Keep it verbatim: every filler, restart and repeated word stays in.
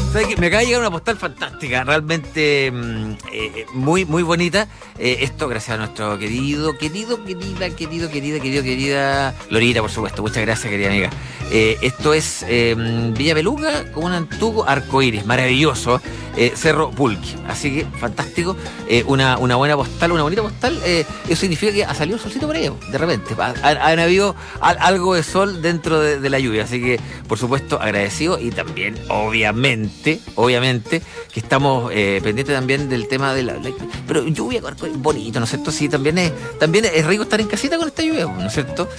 ¿Sabes qué? Me acaba de llegar una postal fantástica, realmente mm, eh, muy, muy bonita. Eh, esto gracias a nuestro querido, querido, querida, querido, querida, querido, querida Lorita, por supuesto. Muchas gracias, querida amiga. Eh, esto es eh, Villa Beluga con un antiguo arcoíris, maravilloso, eh, Cerro Pulqui. Así que fantástico, eh, una, una buena postal, una bonita postal. Eh, eso significa que ha salido el solcito por ahí, de repente. Ha, ha, han habido al, algo de sol dentro de, de la lluvia, así que por supuesto agradecido y también, obviamente, obviamente, que estamos eh, pendientes también del tema de la, la pero lluvia, bonito, ¿no es cierto? Sí, también es, también es rico estar en casita con esta lluvia, ¿no es cierto?